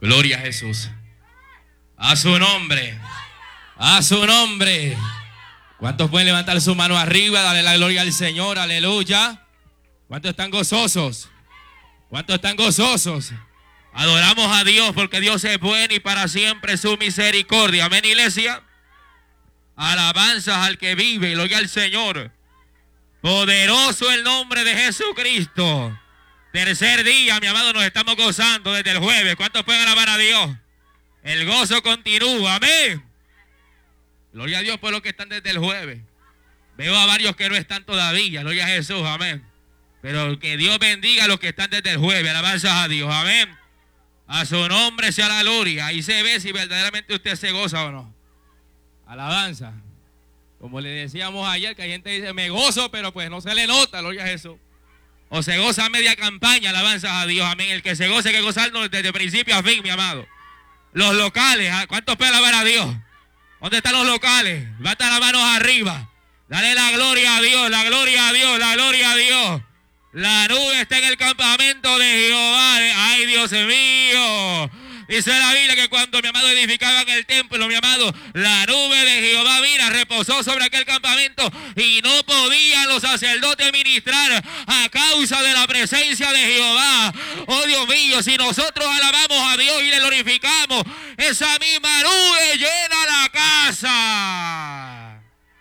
Gloria a Jesús. A su nombre. A su nombre. ¿Cuántos pueden levantar su mano arriba? Dale la gloria al Señor. Aleluya. ¿Cuántos están gozosos? ¿Cuántos están gozosos? Adoramos a Dios porque Dios es bueno y para siempre su misericordia. Amén, iglesia. Alabanzas al que vive. Gloria al Señor. Poderoso el nombre de Jesucristo. Tercer día, mi amado, nos estamos gozando desde el jueves. ¿Cuántos pueden alabar a Dios? El gozo continúa, amén. Gloria a Dios por los que están desde el jueves. Veo a varios que no están todavía, gloria a Jesús, amén. Pero que Dios bendiga a los que están desde el jueves, alabanzas a Dios, amén. A su nombre sea la gloria. Ahí se ve si verdaderamente usted se goza o no. Alabanza. Como le decíamos ayer, que hay gente que dice, me gozo, pero pues no se le nota, gloria a Jesús. O se goza a media campaña, alabanzas a Dios, amén. El que se goce, que gozarnos desde principio a fin, mi amado. Los locales, ¿cuántos pueden alabar a Dios? ¿Dónde están los locales? Levanta las manos arriba. Dale la gloria a Dios, la gloria a Dios, la gloria a Dios. La nube está en el campamento de Jehová. Ay, Dios mío. Dice la Biblia que cuando mi amado edificaban el templo, mi amado, la nube de Jehová vino, reposó sobre aquel campamento y no podían los sacerdotes ministrar a causa de la presencia de Jehová. Oh Dios mío, si nosotros alabamos a Dios y le glorificamos, esa misma nube llena la casa.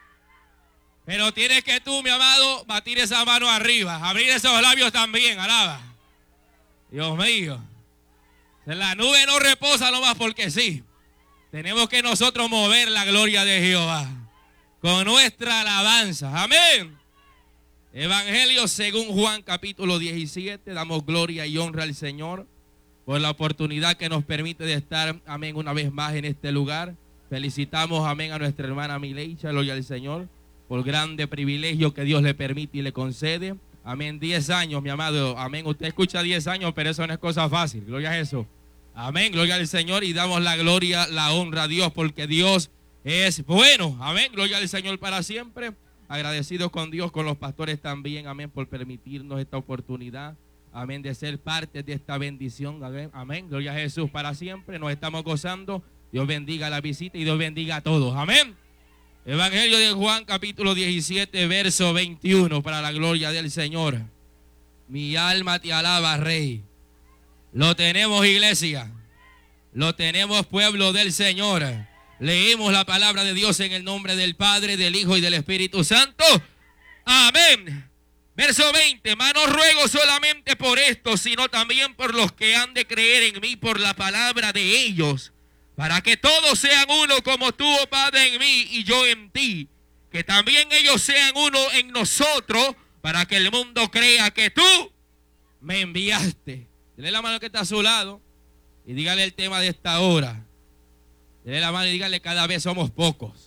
Pero tienes que tú, mi amado, batir esa mano arriba, abrir esos labios también, alaba. Dios mío. La nube no reposa nomás porque sí. Tenemos que nosotros mover la gloria de Jehová con nuestra alabanza. Amén. Evangelio según Juan capítulo 17. Damos gloria y honra al Señor por la oportunidad que nos permite de estar, amén, una vez más en este lugar. Felicitamos, amén, a nuestra hermana Mileicha, gloria al Señor, por grande privilegio que Dios le permite y le concede. Amén, 10 años, mi amado, amén. Usted escucha 10 años, pero eso no es cosa fácil. Gloria a Jesús. Amén, gloria al Señor y damos la gloria, la honra a Dios porque Dios es bueno. Amén, gloria al Señor para siempre. Agradecidos con Dios, con los pastores también, amén, por permitirnos esta oportunidad. Amén, de ser parte de esta bendición. Amén, amén, gloria a Jesús para siempre. Nos estamos gozando. Dios bendiga la visita y Dios bendiga a todos. Amén. Evangelio de Juan capítulo 17 verso 21 para la gloria del Señor. Mi alma te alaba, Rey. Lo tenemos, iglesia. Lo tenemos, pueblo del Señor. Leemos la palabra de Dios en el nombre del Padre, del Hijo y del Espíritu Santo. Amén. Verso 20. Mas no ruego solamente por esto, sino también por los que han de creer en mí por la palabra de ellos, para que todos sean uno como tú, oh Padre, en mí y yo en ti, que también ellos sean uno en nosotros, para que el mundo crea que tú me enviaste. Dele la mano que está a su lado y dígale el tema de esta hora. Dele la mano y dígale, cada vez somos pocos.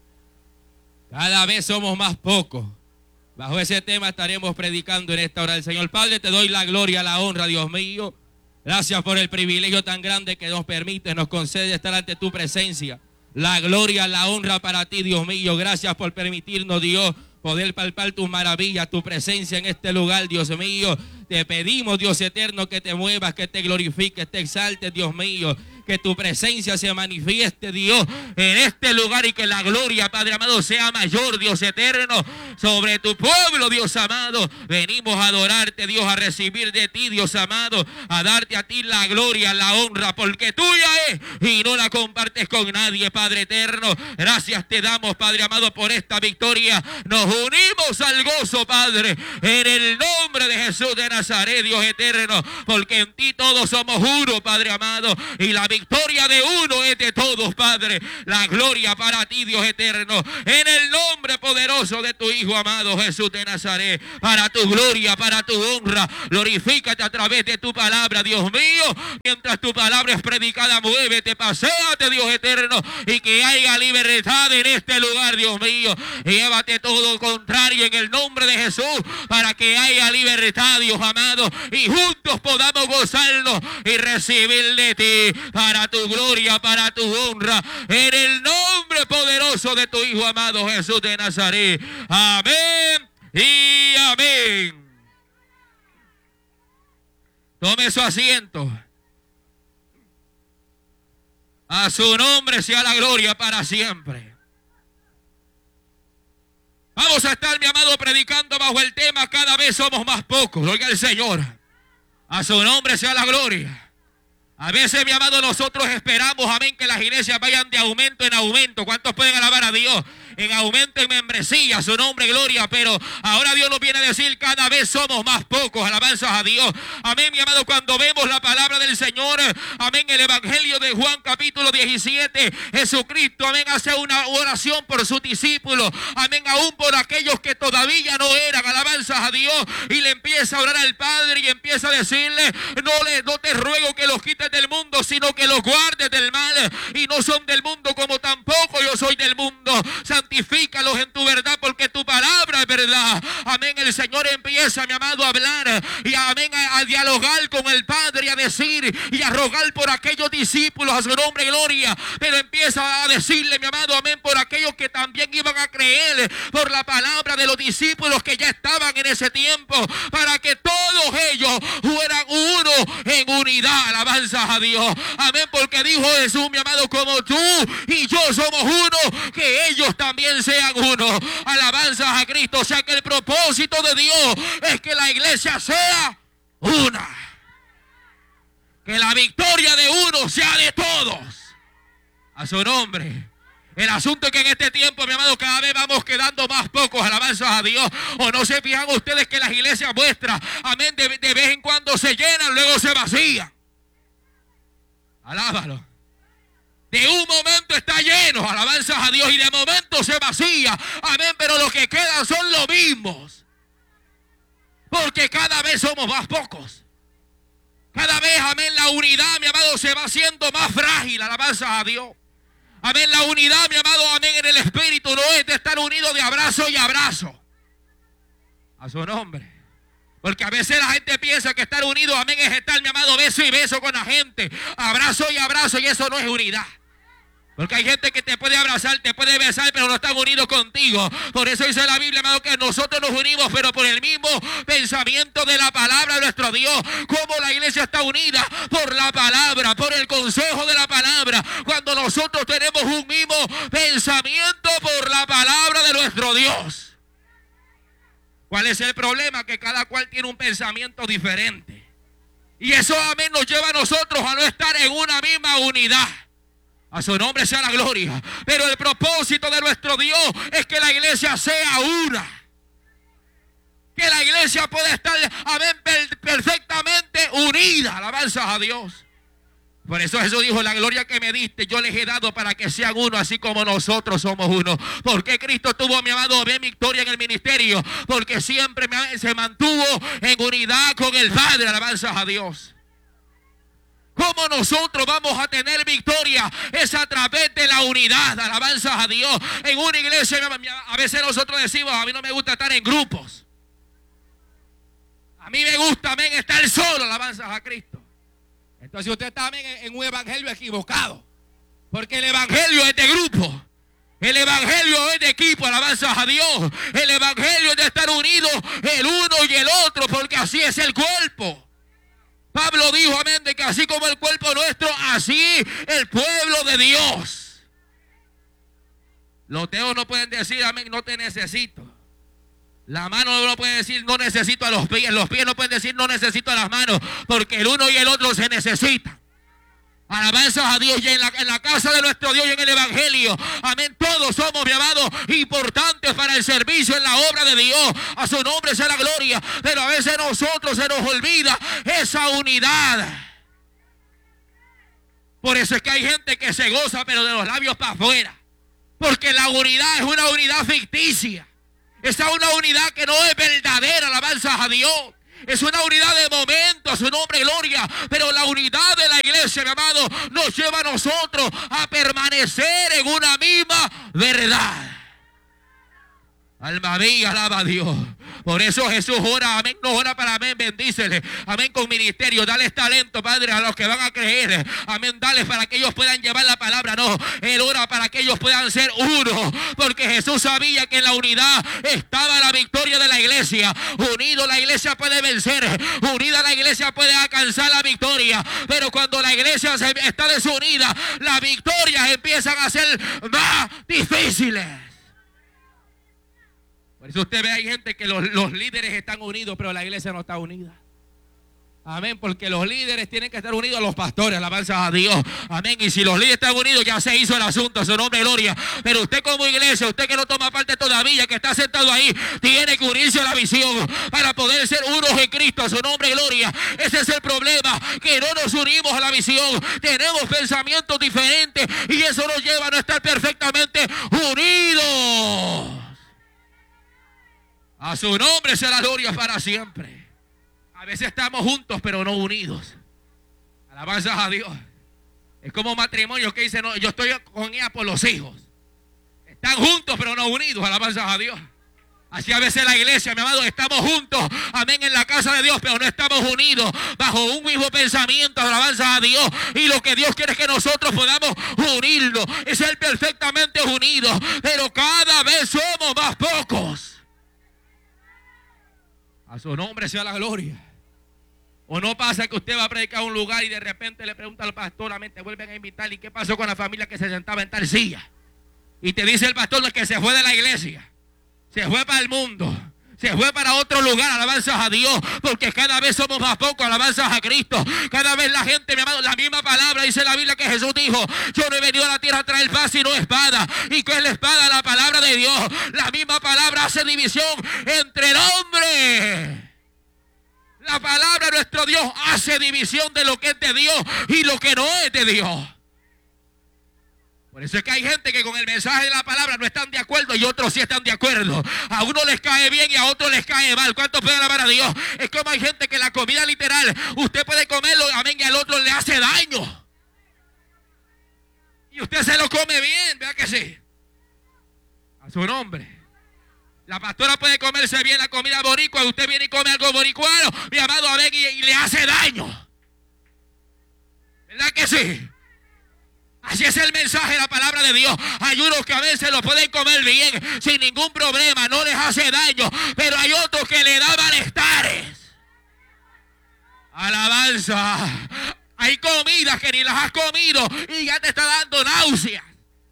Cada vez somos más pocos. Bajo ese tema estaremos predicando en esta hora del Señor. Padre, te doy la gloria, la honra, Dios mío. Gracias por el privilegio tan grande que nos permite, nos concede estar ante tu presencia. La gloria, la honra para ti, Dios mío. Gracias por permitirnos, Dios, poder palpar tus maravillas, tu presencia en este lugar, Dios mío. Te pedimos, Dios eterno, que te muevas, que te glorifiques, te exaltes, Dios mío. Que tu presencia se manifieste, Dios, en este lugar y que la gloria, Padre amado, sea mayor, Dios eterno, sobre tu pueblo, Dios amado. Venimos a adorarte, Dios, a recibir de ti, Dios amado, a darte a ti la gloria, la honra, porque tuya es y no la compartes con nadie, Padre eterno. Gracias te damos, Padre amado, por esta victoria. Nos unimos al gozo, Padre, en el nombre de Jesús de Nazaret, Dios eterno, porque en ti todos somos uno, Padre amado, y la victoria de uno es de todos, Padre. La gloria para ti, Dios eterno, en el nombre poderoso de tu Hijo amado Jesús de Nazaret, para tu gloria, para tu honra. Glorifícate a través de tu palabra, Dios mío. Mientras tu palabra es predicada, muévete, paséate, Dios eterno, y que haya libertad en este lugar, Dios mío. Llévate todo lo contrario en el nombre de Jesús, para que haya libertad, Dios amado, y juntos podamos gozarnos y recibir de ti, para tu gloria, para tu honra, en el nombre poderoso de tu Hijo amado Jesús de Nazaret. Amén y amén. Tome su asiento. A su nombre sea la gloria para siempre. Vamos a estar, mi amado, predicando bajo el tema cada vez somos más pocos. Oiga el Señor. A su nombre sea la gloria. A veces, mi amado, nosotros esperamos, amén, que las iglesias vayan de aumento en aumento. ¿Cuántos pueden alabar a Dios? En aumento en membresía, a su nombre, gloria. Pero ahora Dios nos viene a decir, cada vez somos más pocos. Alabanzas a Dios. Amén, mi amado, cuando vemos la palabra del Señor, amén, el Evangelio de Juan capítulo 17, Jesucristo, amén, hace una oración por sus discípulos. Amén, aún por aquellos que todavía no eran. Alabanzas a Dios. Y le empieza a orar al Padre y empieza a decirle, no te ruego que los quites del mundo, sino que los guardes del mal. Y no son del mundo, como tampoco yo soy del mundo. Santifícalos en tu verdad, porque tu palabra es verdad. Amén. El Señor empieza, mi amado, a hablar y amén, a dialogar con el Padre y a decir y a rogar por aquellos discípulos, a su nombre, gloria. Pero empieza a decirle, mi amado, amén, por aquellos que también iban a creer por la palabra de los discípulos que ya estaban en ese tiempo, para que todos ellos fueran uno en unidad. Alabanzas a Dios. Amén, porque dijo Jesús, mi amado, como tú y yo somos uno, que ellos también sean uno. Alabanzas a Cristo. O sea que el propósito de Dios es que la iglesia sea una. Que la victoria de uno sea de todos. A su nombre. El asunto es que en este tiempo, mi amado, cada vez vamos quedando más pocos. Alabanzas a Dios. O no se fijan ustedes que las iglesias vuestras, amén, de vez en cuando se llenan, luego se vacían. Alábalo. De un momento está lleno, alabanzas a Dios, y de momento se vacía. Amén, pero los que quedan son los mismos. Porque cada vez somos más pocos. Cada vez, amén, la unidad, mi amado, se va haciendo más frágil. Alabanzas a Dios. Amén, la unidad, mi amado, amén, en el espíritu no es de estar unidos de abrazo y abrazo. A su nombre. Porque a veces la gente piensa que estar unido, amén, es estar, mi amado, beso y beso con la gente. Abrazo y abrazo, y eso no es unidad. Porque hay gente que te puede abrazar, te puede besar, pero no están unidos contigo. Por eso dice la Biblia, amado, que nosotros nos unimos, pero por el mismo pensamiento de la palabra de nuestro Dios. Como la iglesia está unida por la palabra, por el consejo de la palabra. Cuando nosotros tenemos un mismo pensamiento por la palabra de nuestro Dios. ¿Cuál es el problema? Que cada cual tiene un pensamiento diferente. Y eso, amén, nos lleva a nosotros a no estar en una misma unidad. A su nombre sea la gloria. Pero el propósito de nuestro Dios es que la iglesia sea una. Que la iglesia pueda estar, amén, perfectamente unida. Alabanzas a Dios. Por eso Jesús dijo, la gloria que me diste yo les he dado para que sean uno, así como nosotros somos uno. Porque Cristo tuvo, mi amado, bien victoria en el ministerio. Porque siempre se mantuvo en unidad con el Padre. Alabanzas a Dios. ¿Cómo nosotros vamos a tener victoria? Es a través de la unidad. Alabanzas a Dios. En una iglesia, a veces nosotros decimos, a mí no me gusta estar en grupos. A mí me gusta, amén, estar solo. Alabanzas a Cristo. Entonces usted está, amén, en un evangelio equivocado. Porque el evangelio es de grupo. El evangelio es de equipo, alabanzas a Dios. El evangelio es de estar unidos el uno y el otro, porque así es el cuerpo. Pablo dijo, amén, de que así como el cuerpo nuestro, así el pueblo de Dios. Los teos no pueden decir, amén, no te necesito. La mano no puede decir, no necesito a los pies. Los pies no pueden decir, no necesito a las manos. Porque el uno y el otro se necesitan. Alabanzas a Dios. Y en la casa de nuestro Dios y en el evangelio, amén, todos somos, mi amado, importantes para el servicio en la obra de Dios. A su nombre sea la gloria. Pero a veces a nosotros se nos olvida esa unidad. Por eso es que hay gente que se goza, pero de los labios para afuera. Porque la unidad es una unidad ficticia. Esa es una unidad que no es verdadera, alabanzas a Dios. Es una unidad de momento, a su nombre, gloria. Pero la unidad de la iglesia, mi amado, nos lleva a nosotros a permanecer en una misma verdad. Alma mía, alaba a Dios. Por eso Jesús ora, amén, no ora para amén, bendícele, amén, con ministerio, dales talento, Padre, a los que van a creer, amén, dales para que ellos puedan llevar la palabra, no, Él ora para que ellos puedan ser uno, porque Jesús sabía que en la unidad estaba la victoria de la iglesia. Unido la iglesia puede vencer, unida la iglesia puede alcanzar la victoria, pero cuando la iglesia está desunida, las victorias empiezan a ser más difíciles. Por eso usted ve, hay gente que los líderes están unidos, pero la iglesia no está unida. Amén, porque los líderes tienen que estar unidos a los pastores, alabanza a Dios. Amén, y si los líderes están unidos, ya se hizo el asunto, a su nombre gloria. Pero usted como iglesia, usted que no toma parte todavía, que está sentado ahí, tiene que unirse a la visión para poder ser unos en Cristo, a su nombre gloria. Ese es el problema, que no nos unimos a la visión. Tenemos pensamientos diferentes y eso nos lleva a no estar perfectamente unidos. A su nombre sea la gloria para siempre. A veces estamos juntos pero no unidos. Alabanzas a Dios. Es como matrimonio que dice, no, yo estoy con ella por los hijos. Están juntos pero no unidos. Alabanzas a Dios. Así a veces la iglesia, mi amado, estamos juntos, amén, en la casa de Dios, pero no estamos unidos bajo un mismo pensamiento, alabanzas a Dios. Y lo que Dios quiere es que nosotros podamos unirnos, es ser perfectamente unidos, pero cada vez somos más pocos. A su nombre sea la gloria. O no pasa que usted va a predicar a un lugar y de repente le pregunta al pastor, amén, te vuelven a invitar, ¿y qué pasó con la familia que se sentaba en tal silla? Y te dice el pastor que se fue de la iglesia, se fue para el mundo, se fue para otro lugar, alabanzas a Dios, porque cada vez somos más pocos, alabanzas a Cristo. Cada vez la gente, mi amado, la misma palabra, dice la Biblia que Jesús dijo, yo no he venido a la tierra a traer paz sino espada. ¿Y qué es la espada? La palabra de Dios. La misma palabra hace división entre el hombre. La palabra de nuestro Dios hace división de lo que es de Dios y lo que no es de Dios. Por eso es que hay gente que con el mensaje de la palabra no están de acuerdo y otros sí están de acuerdo. A uno les cae bien y a otros les cae mal. ¿Cuántos pueden alabar a Dios? Es como hay gente que la comida literal, usted puede comerlo, amén, y al otro le hace daño. Y usted se lo come bien, ¿verdad que sí? A su nombre. La pastora puede comerse bien la comida boricua, usted viene y come algo boricuano, mi amado, amén, y le hace daño. ¿Verdad que sí? Así es el mensaje de la palabra de Dios. Hay unos que a veces lo pueden comer bien, sin ningún problema, no les hace daño, pero hay otros que le dan malestares. Alabanza. Hay comidas que ni las has comido y ya te está dando náuseas.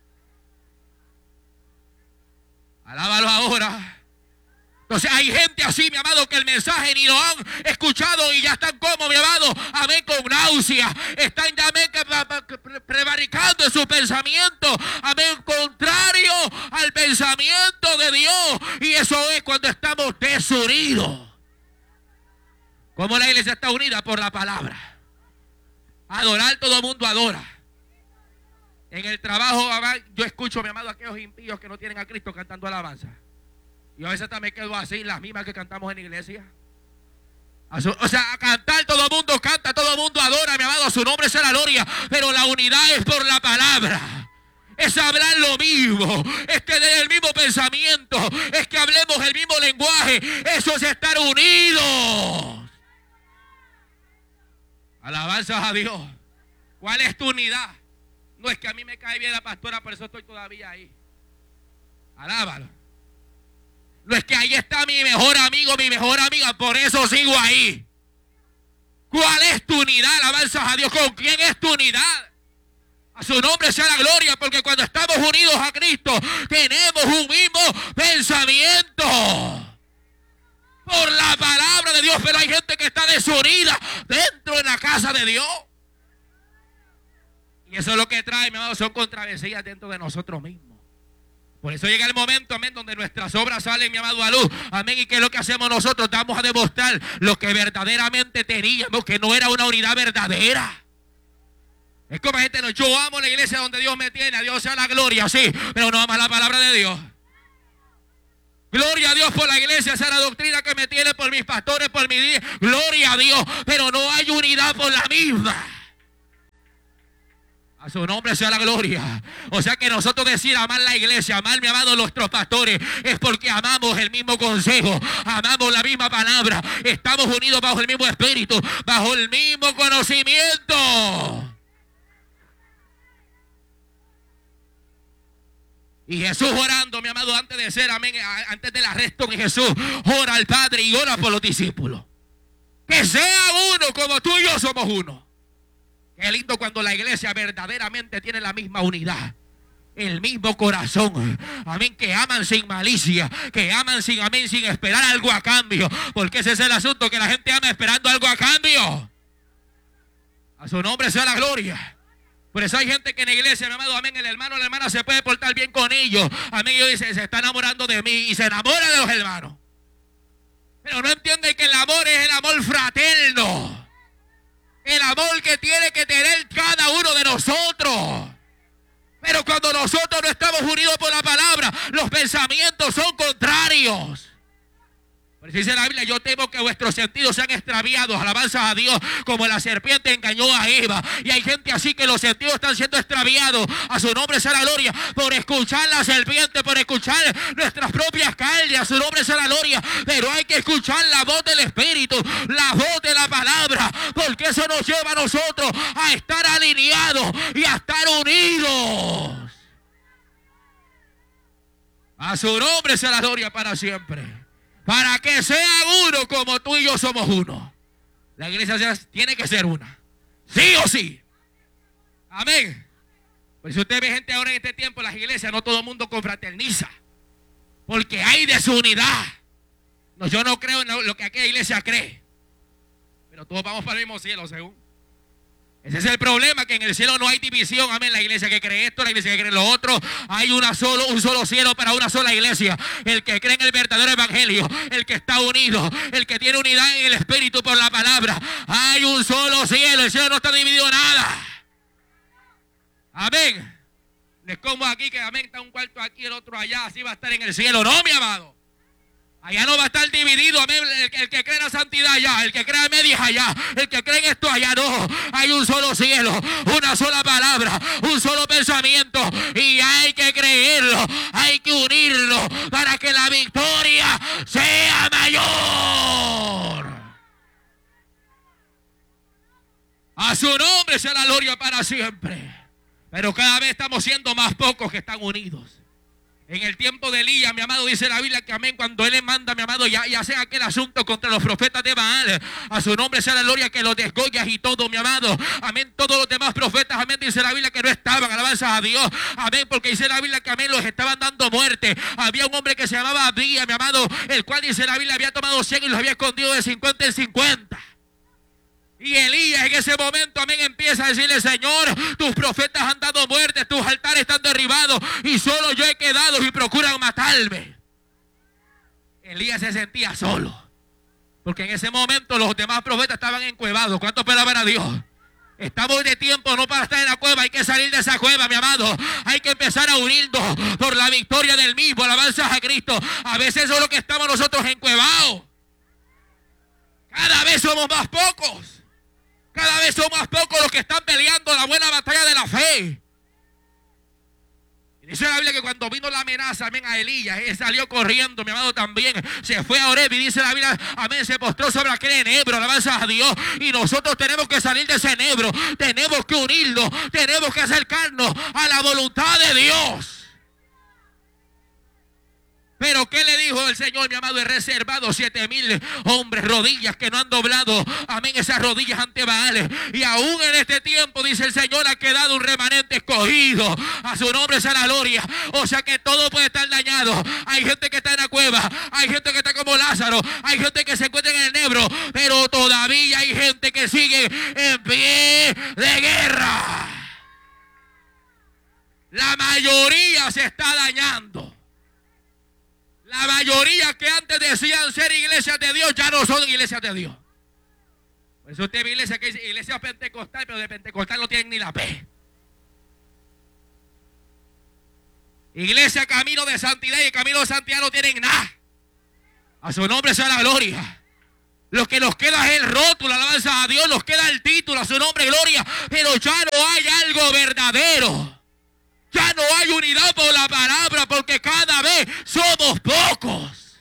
Alábalo ahora. Entonces hay gente así, mi amado, que el mensaje ni lo han escuchado y ya están como, mi amado, amén, con náusea. Están ya, amén, prevaricando en su pensamiento, amén, contrario al pensamiento de Dios. Y eso es cuando estamos desunidos. ¿Cómo la iglesia está unida? Por la palabra. Adorar, todo el mundo adora. En el trabajo, yo escucho, mi amado, a aquellos impíos que no tienen a Cristo cantando alabanza. Y a veces también quedo así, las mismas que cantamos en la iglesia. O sea, a cantar todo el mundo canta, todo el mundo adora, mi amado, a su nombre sea la gloria. Pero la unidad es por la palabra. Es hablar lo mismo, es tener el mismo pensamiento, es que hablemos el mismo lenguaje. Eso es estar unidos. Alabanzas a Dios. ¿Cuál es tu unidad? No es que a mí me cae bien la pastora, por eso estoy todavía ahí. Alábalo. No es que ahí está mi mejor amigo, mi mejor amiga, por eso sigo ahí. ¿Cuál es tu unidad? Alabanzas a Dios. ¿Con quién es tu unidad? A su nombre sea la gloria, porque cuando estamos unidos a Cristo, tenemos un mismo pensamiento. Por la palabra de Dios, pero hay gente que está desunida dentro de la casa de Dios. Y eso es lo que trae, mi amado, son controversias dentro de nosotros mismos. Por eso llega el momento, amén, donde nuestras obras salen, mi amado, a luz. Amén, y que es lo que hacemos nosotros, damos a demostrar lo que verdaderamente teníamos, que no era una unidad verdadera. Es como gente, no, yo amo la iglesia donde Dios me tiene, a Dios sea la gloria, sí, pero no amo la palabra de Dios. Gloria a Dios por la iglesia, esa es la doctrina que me tiene, por mis pastores, por mi día. Gloria a Dios, pero no hay unidad por la misma. A su nombre sea la gloria. O sea que nosotros decir amar la iglesia, amar, mi amado, nuestros pastores, es porque amamos el mismo consejo, amamos la misma palabra, estamos unidos bajo el mismo espíritu, bajo el mismo conocimiento. Y Jesús orando, mi amado, antes de ser, amén, antes del arresto de Jesús, ora al Padre y ora por los discípulos. Que sean uno como tú y yo somos uno. Qué lindo cuando la iglesia verdaderamente tiene la misma unidad, el mismo corazón, amén, que aman sin malicia, que aman sin, amén, sin esperar algo a cambio, porque ese es el asunto, que la gente ama esperando algo a cambio. A su nombre sea la gloria. Por eso hay gente que en la iglesia, mi amado, amén, el hermano o la hermana se puede portar bien con ellos, amén, ellos dicen, se está enamorando de mí, y se enamora de los hermanos, pero no entienden que el amor es el amor fraterno. El amor que tiene que tener cada uno de nosotros. Pero cuando nosotros no estamos unidos por la palabra, los pensamientos son contrarios. Por eso dice la Biblia, yo temo que vuestros sentidos sean extraviados, alabanzas a Dios, como la serpiente engañó a Eva. Y hay gente así que los sentidos están siendo extraviados, a su nombre sea la gloria, por escuchar la serpiente, por escuchar nuestras propias carnes, a su nombre sea la gloria. Pero hay que escuchar la voz del Espíritu, la voz de la palabra, porque eso nos lleva a nosotros a estar alineados y a estar unidos. A su nombre sea la gloria para siempre. Para que sean uno como tú y yo somos uno. La iglesia tiene que ser una. Sí o sí. Amén. Por eso usted ve gente ahora en este tiempo, en las iglesias, no todo el mundo confraterniza. Porque hay desunidad. No, yo no creo en lo que aquella iglesia cree. Pero todos vamos para el mismo cielo, según. Ese es el problema, que en el cielo no hay división. Amén. La iglesia que cree esto, la iglesia que cree lo otro. Hay un solo cielo para una sola iglesia. El que cree en el verdadero evangelio, el que está unido, el que tiene unidad en el espíritu por la palabra. Hay un solo cielo. El cielo no está dividido en nada. Amén. No es como aquí que, amén, está un cuarto aquí, el otro allá. Así va a estar en el cielo. No, mi amado. Allá no va a estar dividido, amén. El que cree en la santidad allá, el que cree en medias allá, el que cree en esto allá, no. Hay un solo cielo, una sola palabra, un solo pensamiento, y hay que creerlo, hay que unirlo para que la victoria sea mayor. A su nombre sea la gloria para siempre. Pero cada vez estamos siendo más pocos que están unidos. En el tiempo de Elías, mi amado, dice la Biblia que amén, cuando él le manda, mi amado, ya sea aquel asunto contra los profetas de Baal, a su nombre sea la gloria, que los desgollas y todo, mi amado, amén, todos los demás profetas, amén, dice la Biblia que no estaban, alabanzas a Dios, amén, porque dice la Biblia que amén, los estaban dando muerte. Había un hombre que se llamaba Abdías, mi amado, el cual dice la Biblia había tomado 100 y los había escondido de 50 en 50. Y Elías en ese momento, amén, empieza a decirle, Señor, tus profetas han dado muerte, tus altares están derribados y solo yo he quedado y procuran matarme. Elías se sentía solo, porque en ese momento los demás profetas estaban encuevados. ¿Cuántos pueden ver a Dios? Estamos de tiempo no para estar en la cueva, hay que salir de esa cueva, mi amado. Hay que empezar a unirnos por la victoria del mismo, alabanzas a Cristo. A veces eso es lo que estamos nosotros encuevados. Cada vez somos más pocos. Cada vez son más pocos los que están peleando la buena batalla de la fe. Y dice la Biblia que cuando vino la amenaza, amén, a Elías, él salió corriendo, mi amado, también. Se fue a Oreb y dice la Biblia, amén, se postró sobre aquel enebro, alabanzas a Dios. Y nosotros tenemos que salir de ese enebro, tenemos que unirnos, tenemos que acercarnos a la voluntad de Dios. Pero ¿qué le dijo el Señor, mi amado? He reservado 7,000 hombres, rodillas que no han doblado, amén, esas rodillas ante Baal. Y aún en este tiempo, dice el Señor, ha quedado un remanente escogido. A su nombre sea la gloria. O sea que todo puede estar dañado. Hay gente que está en la cueva, hay gente que está como Lázaro, hay gente que se encuentra en el enebro, pero todavía hay gente que sigue en pie de guerra. La mayoría se está dañando. La mayoría que antes decían ser iglesias de Dios ya no son iglesias de Dios. Por eso usted ve iglesias que dice iglesia pentecostal, pero de pentecostal no tienen ni la P. Iglesia camino de santidad, y el camino de santidad no tienen nada. A su nombre sea la gloria. Lo que nos queda es el rótulo, alabanza a Dios, nos queda el título, a su nombre, gloria. Pero ya no hay algo verdadero. Ya no hay unidad por la palabra, porque cada vez somos pocos.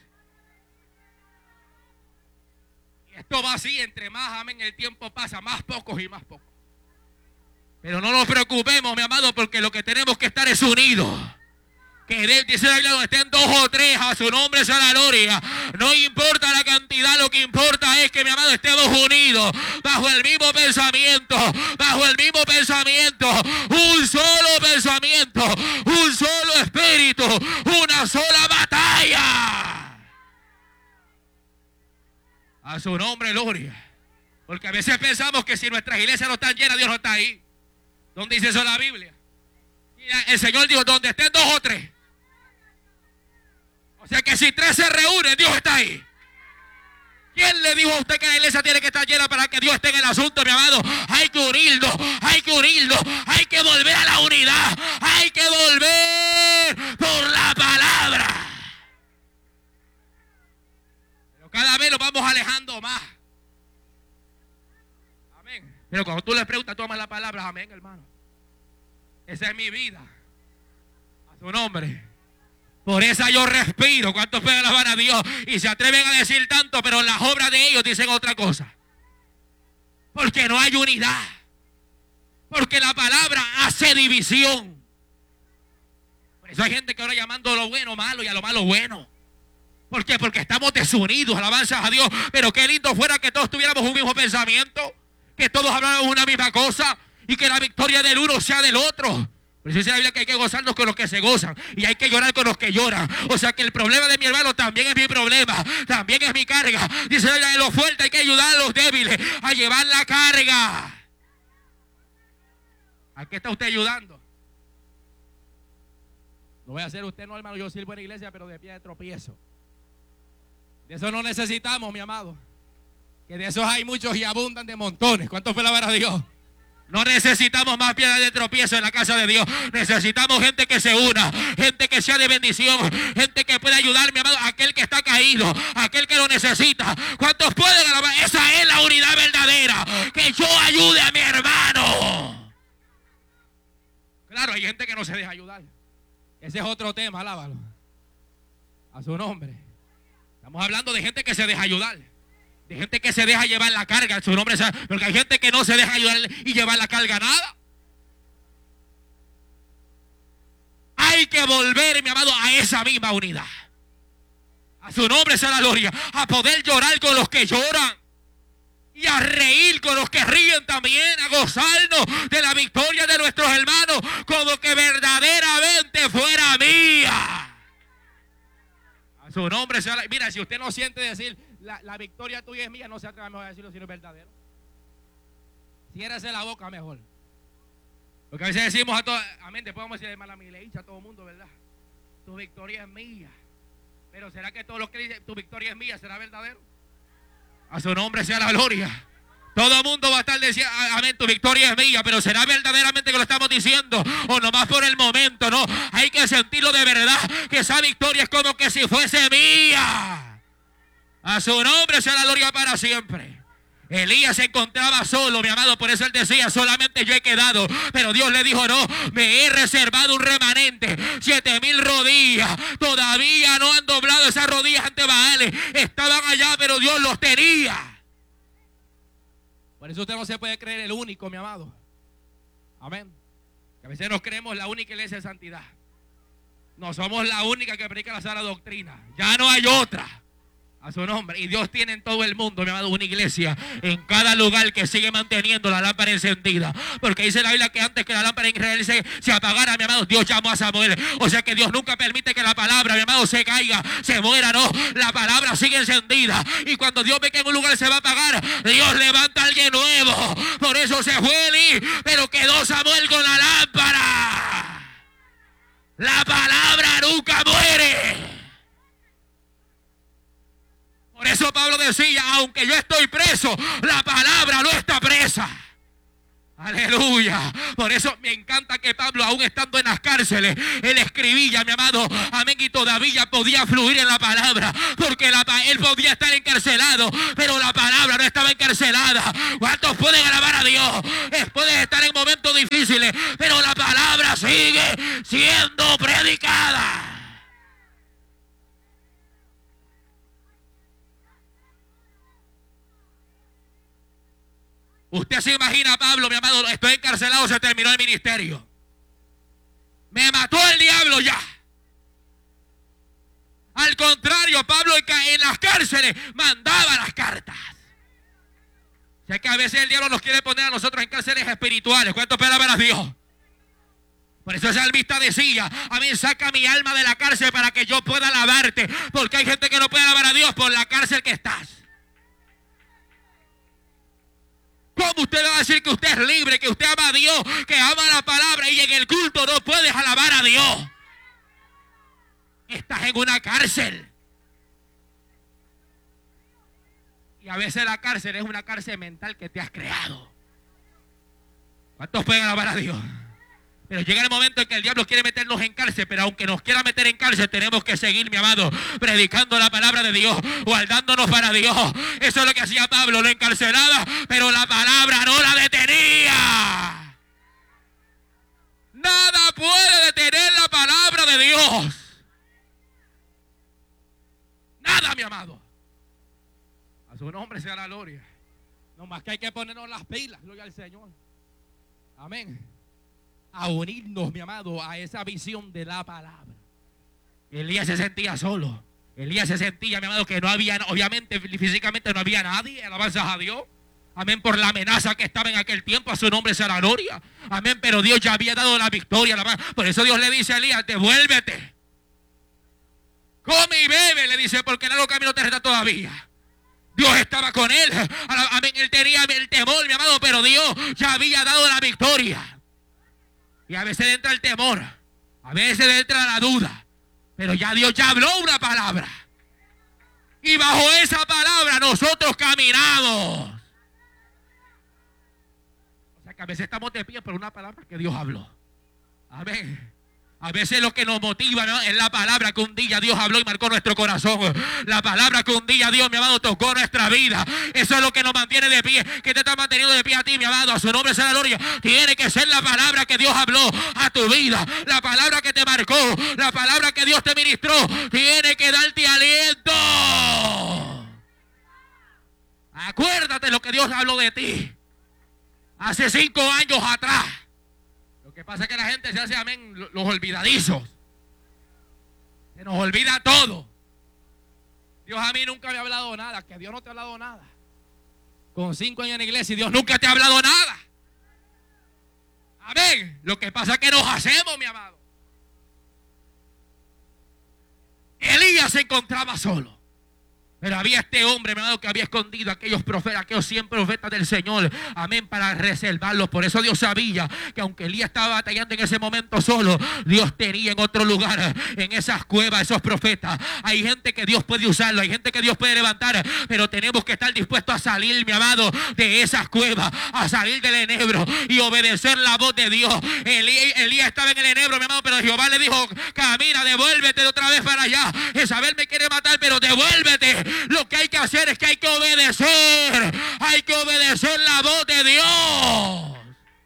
Y esto va así, entre más, amén, el tiempo pasa, más pocos y más pocos. Pero no nos preocupemos, mi amado, porque lo que tenemos que estar es unidos. Que dice la Biblia, donde estén 2 o 3, a su nombre sea la gloria. No importa la cantidad, lo que importa es que, mi amado, estemos unidos bajo el mismo pensamiento, bajo el mismo pensamiento, un solo pensamiento, un solo espíritu, una sola batalla. A su nombre, gloria. Porque a veces pensamos que si nuestras iglesias no están llenas, Dios no está ahí. ¿Dónde dice eso la Biblia? Mira, el Señor dijo, donde estén 2 o 3. O sea que si 3 se reúnen, Dios está ahí. ¿Quién le dijo a usted que la iglesia tiene que estar llena para que Dios esté en el asunto, mi amado? Hay que unirnos, hay que unirnos, hay que volver a la unidad, hay que volver por la palabra. Pero cada vez nos vamos alejando más. Amén. Pero cuando tú le preguntas, toma la palabra, amén, hermano. Esa es mi vida. A su nombre. Por esa yo respiro. ¿Cuántos pueden alabar a Dios? Y se atreven a decir tanto, pero las obras de ellos dicen otra cosa. Porque no hay unidad. Porque la palabra hace división. Por eso hay gente que ahora llamando lo bueno malo y a lo malo bueno. ¿Por qué? Porque estamos desunidos, alabanzas a Dios. Pero qué lindo fuera que todos tuviéramos un mismo pensamiento. Que todos habláramos una misma cosa. Y que la victoria del uno sea del otro. Pero dice la Biblia que hay que gozarnos con los que se gozan y hay que llorar con los que lloran. O sea que el problema de mi hermano también es mi problema, también es mi carga. Dice la Biblia que los fuertes hay que ayudar a los débiles a llevar la carga. ¿A qué está usted ayudando? No voy a hacer usted, no, hermano, yo sirvo en la iglesia, pero de pie de tropiezo. De eso no necesitamos, mi amado. Que de esos hay muchos y abundan de montones. ¿Cuántos fue la vara de Dios? No necesitamos más piedras de tropiezo en la casa de Dios. Necesitamos gente que se una, gente que sea de bendición, gente que pueda ayudar, mi amado, a aquel que está caído, a aquel que lo necesita. ¿Cuántos pueden alabar? Esa es la unidad verdadera. Que yo ayude a mi hermano. Claro, hay gente que no se deja ayudar. Ese es otro tema, alábalo. A su nombre. Estamos hablando de gente que se deja ayudar. De gente que se deja llevar la carga, su nombre, porque hay gente que no se deja ayudar y llevar la carga nada. Hay que volver, mi amado, a esa misma unidad. A su nombre sea la gloria. A poder llorar con los que lloran. Y a reír con los que ríen también. A gozarnos de la victoria de nuestros hermanos. Como que verdaderamente fuera mía. A su nombre sea la... Mira, si usted no siente decir... La victoria tuya es mía, no se atreva mejor a decirlo si no es verdadero. Ciérrese la boca mejor. Porque a veces decimos a todos, amén, después vamos a decir, hermana, mi le hincha a todo el mundo, ¿verdad? Tu victoria es mía. Pero ¿será que todos los que dicen tu victoria es mía será verdadero? A su nombre sea la gloria. Todo el mundo va a estar diciendo, amén, tu victoria es mía, pero ¿será verdaderamente que lo estamos diciendo? O nomás por el momento, no. Hay que sentirlo de verdad, que esa victoria es como que si fuese mía. A su nombre sea la gloria para siempre. Elías se encontraba solo, mi amado, por eso él decía, solamente yo he quedado. Pero Dios le dijo, no, me he reservado un remanente, 7,000 rodillas. Todavía no han doblado esas rodillas ante Baal. Estaban allá, pero Dios los tenía. Por eso usted no se puede creer el único, mi amado. Amén. Que a veces nos creemos la única iglesia de santidad. No somos la única que predica la sana doctrina. Ya no hay otra. A su nombre. Y Dios tiene en todo el mundo, mi amado, una iglesia en cada lugar que sigue manteniendo la lámpara encendida. Porque dice la Biblia que antes que la lámpara en Israel se apagara, mi amado, Dios llamó a Samuel. O sea que Dios nunca permite que la palabra, mi amado, se caiga, se muera, no. La palabra sigue encendida. Y cuando Dios ve que en un lugar se va a apagar, Dios levanta a alguien nuevo. Por eso se fue Eli, pero quedó Samuel con la lámpara. La palabra nunca muere. Por eso Pablo decía, aunque yo estoy preso, la palabra no está presa. Aleluya. Por eso me encanta que Pablo, aún estando en las cárceles, él escribía, mi amado, amén, y todavía podía fluir en la palabra, porque él podía estar encarcelado, pero la palabra no estaba encarcelada. ¿Cuántos pueden alabar a Dios? Pueden estar en momentos difíciles, pero la palabra sigue siendo predicada. Usted se imagina, Pablo, mi amado, estoy encarcelado, se terminó el ministerio. Me mató el diablo ya. Al contrario, Pablo en las cárceles mandaba las cartas. Sé que a veces el diablo nos quiere poner a nosotros en cárceles espirituales. ¿Cuánto palabras a Dios? Por eso el salmista decía, a mí saca mi alma de la cárcel para que yo pueda alabarte. Porque hay gente que no puede alabar a Dios por la cárcel que estás. ¿Cómo usted va a decir que usted es libre, que usted ama a Dios, que ama la palabra y en el culto no puedes alabar a Dios? Estás en una cárcel. Y a veces la cárcel es una cárcel mental que te has creado. ¿Cuántos pueden alabar a Dios? Pero llega el momento en que el diablo quiere meternos en cárcel, pero aunque nos quiera meter en cárcel, tenemos que seguir, mi amado, predicando la palabra de Dios, guardándonos para Dios. Eso es lo que hacía Pablo, lo encarcelaba, pero la palabra no la detenía. Nada puede detener la palabra de Dios. Nada, mi amado. A su nombre sea la gloria. No más que hay que ponernos las pilas, gloria al Señor. Amén. A unirnos, mi amado, a esa visión de la palabra. Elías se sentía solo. Elías se sentía, mi amado, que no había, obviamente, físicamente no había nadie. Alabanzas a Dios. Amén, por la amenaza que estaba en aquel tiempo. A su nombre sea la gloria. Amén, pero Dios ya había dado la victoria. Por eso Dios le dice a Elías, devuélvete. Come y bebe, le dice, porque en el camino te resta todavía. Dios estaba con él. Amén, él tenía el temor, mi amado, pero Dios ya había dado la victoria. Y a veces entra el temor, a veces entra la duda, pero ya Dios ya habló una palabra. Y bajo esa palabra nosotros caminamos. O sea que a veces estamos de pie por una palabra que Dios habló. Amén. A veces lo que nos motiva, ¿no?, es la palabra que un día Dios habló y marcó nuestro corazón. La palabra que un día Dios, mi amado, tocó nuestra vida. Eso es lo que nos mantiene de pie. ¿Qué te está manteniendo de pie a ti, mi amado? A su nombre sea la gloria. Tiene que ser la palabra que Dios habló a tu vida. La palabra que te marcó. La palabra que Dios te ministró. Tiene que darte aliento. Acuérdate lo que Dios habló de ti hace 5 años atrás. Lo que pasa es que la gente se hace, amén, los olvidadizos. Se nos olvida todo. Dios a mí nunca me ha hablado nada. Que Dios no te ha hablado nada. Con 5 años en la iglesia y Dios nunca te ha hablado nada. Amén. Lo que pasa es que nos hacemos, mi amado. Elías se encontraba solo. Pero había este hombre, mi amado, que había escondido a aquellos profetas, aquellos 100 profetas del Señor. Amén, para reservarlos. Por eso Dios sabía que aunque Elías estaba batallando en ese momento solo, Dios tenía en otro lugar, en esas cuevas, esos profetas. Hay gente que Dios puede usarlo, hay gente que Dios puede levantar, pero tenemos que estar dispuestos a salir, mi amado, de esas cuevas, a salir del enebro y obedecer la voz de Dios. Elías estaba en el enebro, mi amado, pero Jehová le dijo, camina, devuélvete de otra vez para allá. Jezabel me quiere matar, pero devuélvete. Lo que hay que hacer es que hay que obedecer. Hay que obedecer la voz de Dios.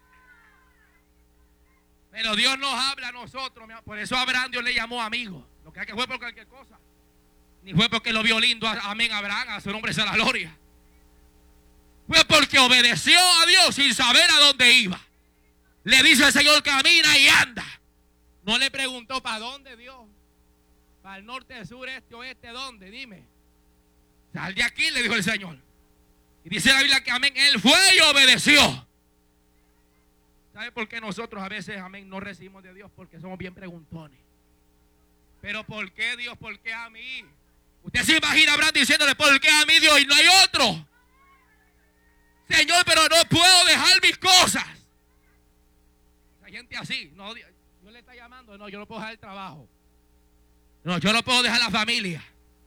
Pero Dios nos habla a nosotros. Por eso a Abraham Dios le llamó amigo. Lo que fue por cualquier cosa. Ni fue porque lo vio lindo. Amén, Abraham, a su nombre sea la gloria. Fue porque obedeció a Dios sin saber a dónde iba. Le dice el Señor, camina y anda. No le preguntó para dónde, Dios. Para el norte, sur, este, oeste, ¿dónde? Dime. Sal de aquí, le dijo el Señor. Y dice la Biblia que, amén, él fue y obedeció. ¿Sabe por qué nosotros a veces, amén, no recibimos de Dios? Porque somos bien preguntones. Pero ¿por qué Dios? ¿Por qué a mí? Usted se imagina a Abraham diciéndole, ¿por qué a mí, Dios? Y no hay otro. Señor, pero no puedo dejar mis cosas. Hay gente así. No, Dios le está llamando. No, yo no puedo dejar el trabajo. No, yo no puedo dejar la familia.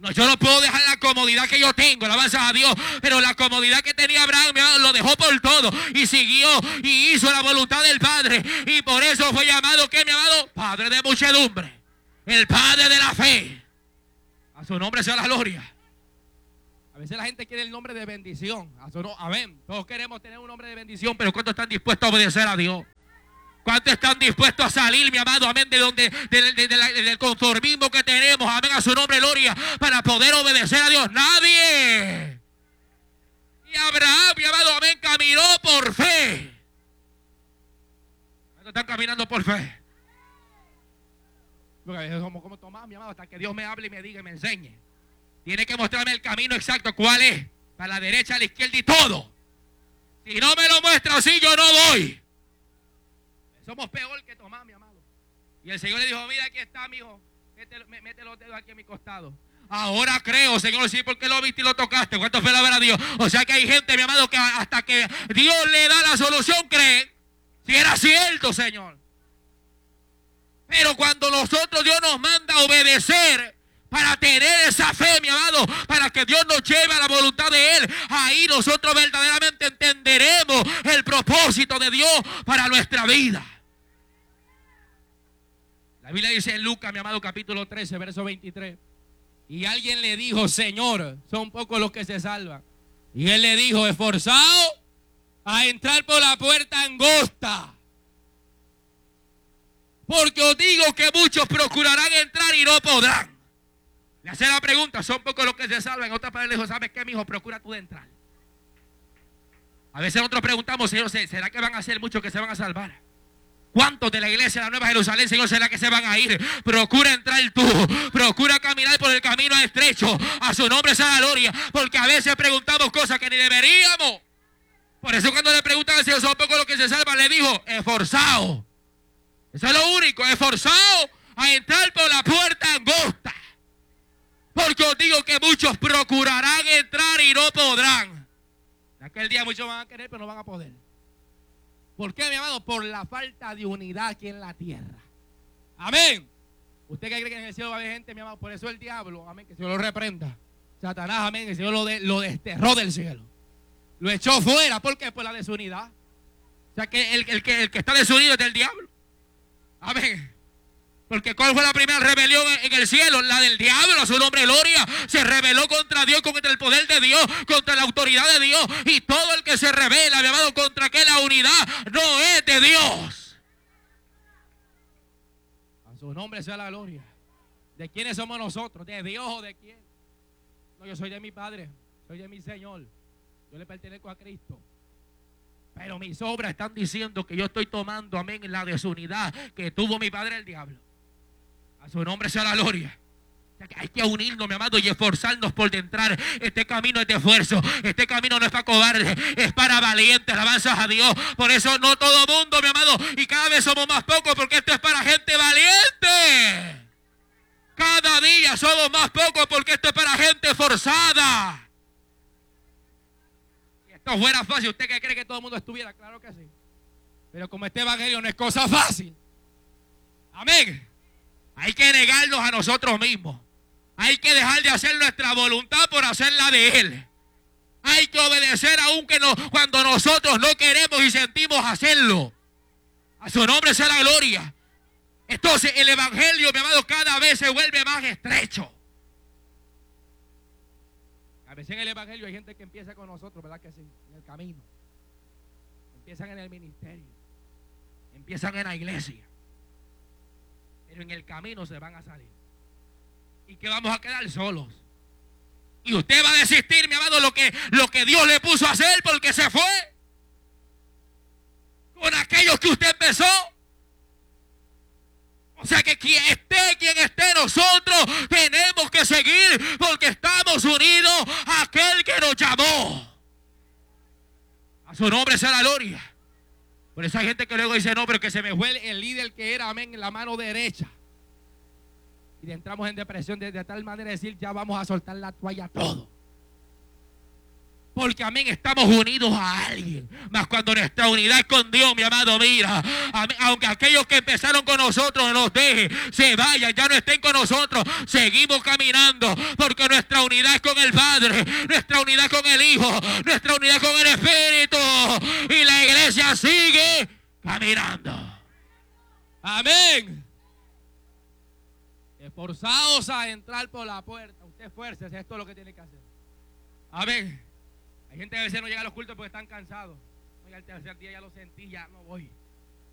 No, yo no puedo dejar la comodidad que yo tengo, alabanza a Dios, pero la comodidad que tenía Abraham, mi amado, lo dejó por todo y siguió y hizo la voluntad del Padre, y por eso fue llamado, ¿qué, mi amado? Padre de muchedumbre, el Padre de la fe. A su nombre sea la gloria. A veces la gente quiere el nombre de bendición. Amén. Todos queremos tener un nombre de bendición, pero ¿cuántos están dispuestos a obedecer a Dios? ¿Cuántos están dispuestos a salir, mi amado, amén, del conformismo que tenemos, amén, a su nombre, gloria, para poder obedecer a Dios? Nadie. Y Abraham, mi amado, amén, caminó por fe. ¿Cuántos están caminando por fe? Porque a veces somos como Tomás, mi amado, hasta que Dios me hable y me diga y me enseñe. Tiene que mostrarme el camino exacto, cuál es, para la derecha, a la izquierda y todo. Si no me lo muestra así, yo no voy. Somos peor que Tomás, mi amado. Y el Señor le dijo, mira, aquí está, mi hijo. Mete los dedos aquí a mi costado. Ahora creo, Señor, sí, porque lo viste y lo tocaste. ¿Cuánto fue la ver a Dios? O sea que hay gente, mi amado, que hasta que Dios le da la solución, creen si era cierto, Señor. Pero cuando nosotros, Dios nos manda a obedecer para tener esa fe, mi amado, para que Dios nos lleve a la voluntad de Él, ahí nosotros verdaderamente entenderemos el propósito de Dios para nuestra vida. La Biblia dice en Lucas, mi amado, capítulo 13, verso 23. Y alguien le dijo, Señor, son pocos los que se salvan. Y Él le dijo, esforzado a entrar por la puerta angosta. Porque os digo que muchos procurarán entrar y no podrán. Le hace la pregunta, son pocos los que se salvan. En otra palabra le dijo, ¿sabes qué, mi hijo? Procura tú de entrar. A veces nosotros preguntamos, Señor, ¿será que van a ser muchos que se van a salvar? ¿Cuántos de la iglesia de la Nueva Jerusalén, Señor, será que se van a ir? Procura entrar tú, procura caminar por el camino estrecho. A su nombre sea la gloria, porque a veces preguntamos cosas que ni deberíamos. Por eso cuando le preguntan al Señor, son pocos los que se salvan, le dijo, esforzado. Eso es lo único, esforzado a entrar por la puerta angosta. Porque os digo que muchos procurarán entrar y no podrán. En aquel día muchos van a querer, pero no van a poder. ¿Por qué, mi amado? Por la falta de unidad aquí en la tierra. Amén. ¿Usted cree que en el cielo va a haber gente, mi amado? Por eso el diablo, amén, que el Señor lo reprenda. Satanás, amén, el Señor lo desterró del cielo. Lo echó fuera. ¿Por qué? Por la desunidad. O sea que el que está desunido es del diablo. Amén. Porque ¿cuál fue la primera rebelión en el cielo? La del diablo, a su nombre, gloria. Se rebeló contra Dios, contra el poder de Dios, contra la autoridad de Dios. Y todo el que se rebela, mi amado, contra que la unidad no es de Dios. A su nombre sea la gloria. ¿De quiénes somos nosotros? ¿De Dios o de quién? No, yo soy de mi Padre, soy de mi Señor. Yo le pertenezco a Cristo. Pero mis obras están diciendo que yo estoy tomando, amén, la desunidad que tuvo mi padre el diablo. A su nombre sea la gloria. O sea que hay que unirnos, mi amado, y esforzarnos por entrar. Este camino es de esfuerzo. Este camino no es para cobardes, es para valientes. Alabanzas a Dios. Por eso no todo mundo, mi amado, y cada vez somos más pocos, porque esto es para gente valiente. Cada día somos más pocos, porque esto es para gente forzada. Esto fuera fácil, ¿usted qué cree que todo el mundo estuviera? Claro que sí. Pero como este evangelio no es cosa fácil. Amén. Hay que negarnos a nosotros mismos. Hay que dejar de hacer nuestra voluntad por hacer la de Él. Hay que obedecer aunque no, cuando nosotros no queremos y sentimos hacerlo. A su nombre sea la gloria. Entonces el evangelio, mi amado, cada vez se vuelve más estrecho. A veces en el evangelio hay gente que empieza con nosotros, ¿verdad que sí? En el camino. Empiezan en el ministerio. Empiezan en la iglesia. Pero en el camino se van a salir. ¿Y que vamos a quedar solos? Y usted va a desistir, mi amado, lo que Dios le puso a hacer porque se fue. Con aquellos que usted empezó. O sea que quien esté, nosotros tenemos que seguir porque estamos unidos a aquel que nos llamó. A su nombre sea la gloria. Por eso hay gente que luego dice, no, pero que se me fue el líder que era, amén, en la mano derecha. Y entramos en depresión de tal manera de decir, ya vamos a soltar la toalla todo. Porque amén, estamos unidos a alguien. Mas cuando nuestra unidad es con Dios, mi amado, mira, amén, aunque aquellos que empezaron con nosotros nos dejen, se vayan, ya no estén con nosotros, seguimos caminando. Porque nuestra unidad es con el Padre, nuestra unidad con el Hijo, nuestra unidad con el Espíritu. Y la iglesia sigue caminando. Amén. Esforzados a entrar por la puerta. Usted esfuércese, esto es lo que tiene que hacer. Amén. Hay gente que a veces no llega a los cultos porque están cansados. Oiga, el tercer día ya lo sentí, ya no voy.